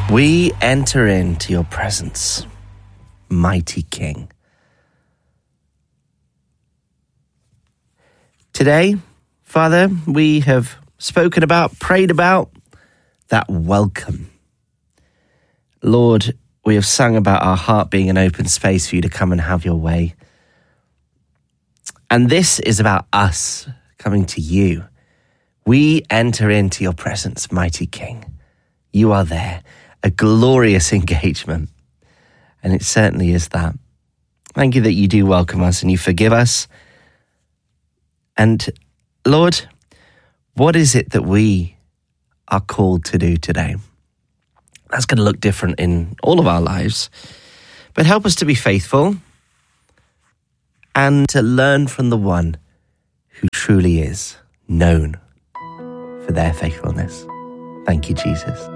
We enter into your presence, mighty King. Today, Father, we have spoken about, prayed about that welcome. Lord, we have sung about our heart being an open space for you to come and have your way. And this is about us coming to you. We enter into your presence, mighty King. You are there, a glorious engagement. And it certainly is that. Thank you that you do welcome us and you forgive us. And Lord, what is it that we are called to do today? That's going to look different in all of our lives. But help us to be faithful and to learn from the one who truly is known for their faithfulness. Thank you, Jesus.